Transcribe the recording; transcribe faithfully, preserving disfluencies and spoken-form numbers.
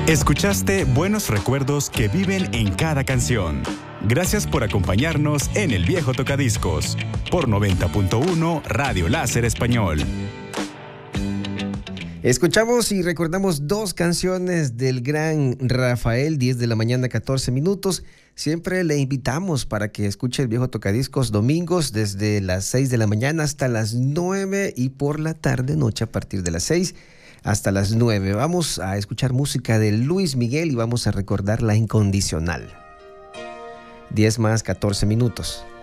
Escuchaste buenos recuerdos que viven en cada canción. Gracias por acompañarnos en El Viejo Tocadiscos por noventa punto uno Radio Láser Español. Escuchamos y recordamos dos canciones del gran Rafael, diez de la mañana, catorce minutos. Siempre le invitamos para que escuche El Viejo Tocadiscos domingos desde las seis de la mañana hasta las nueve y por la tarde, noche a partir de las seis hasta las nueve. Vamos a escuchar música de Luis Miguel y vamos a recordar La Incondicional. diez más catorce minutos.